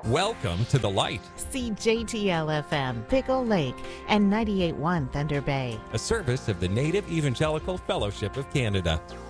Welcome to the light, See JTL FM, Pickle Lake, and 98.1 Thunder Bay. a service of the Native Evangelical Fellowship of Canada.